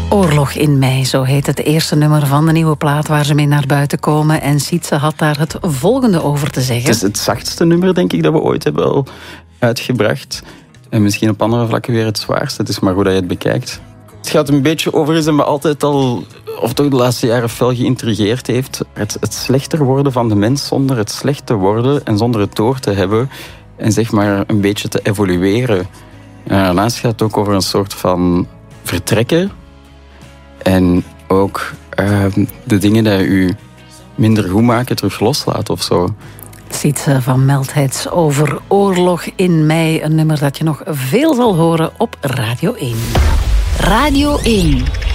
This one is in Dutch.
Oorlog in mei, zo heet het eerste nummer van de nieuwe plaat waar ze mee naar buiten komen. En Sietse had daar het volgende over te zeggen. Het is het zachtste nummer, denk ik, dat we ooit hebben al uitgebracht. En misschien op andere vlakken weer het zwaarste. Het is maar hoe dat je het bekijkt. Het gaat een beetje over iets dat me altijd al, of toch de laatste jaren fel geïntrigeerd heeft. Het slechter worden van de mens zonder het slecht te worden en zonder het door te hebben. En zeg maar een beetje te evolueren. En daarnaast gaat het ook over een soort van vertrekken. En ook de dingen die u minder goed maken terug loslaat of zo. Sietse van Meldheids over Oorlog in mei. Een nummer dat je nog veel zal horen op Radio 1. Radio 1.